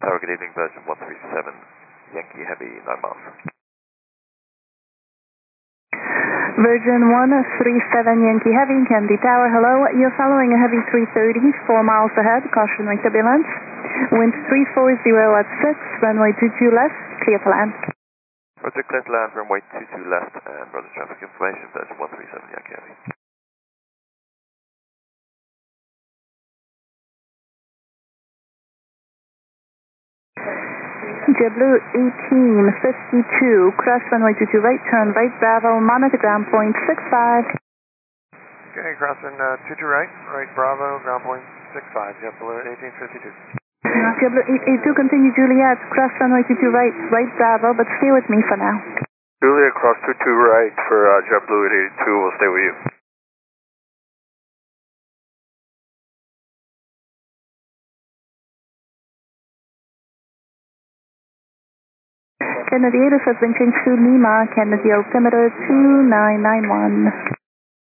Tower, good evening, Virgin 137, Yankee Heavy, 9 miles. Virgin 137 Yankee Heavy, Kennedy Tower, hello. You're following a heavy 330, 4 miles ahead, caution wing turbulence. Wind 340 at 6, runway 22 left, clear to land. Roger, clear to land, runway 22 left, and roger traffic information, Virgin 137 Yankee Heavy. JetBlue 1852, cross runway 22 right, turn right, Bravo, monitor ground point 65. Okay, crossing 22 right, right Bravo, ground point 65, JetBlue 1852. JetBlue 882, continue Juliet, cross runway 22 right, right Bravo, but stay with me for now. Juliet, cross 22 right for JetBlue 882, we'll stay with you. Kennedy 8 has been changed to Lima, Kennedy altimeter 2991.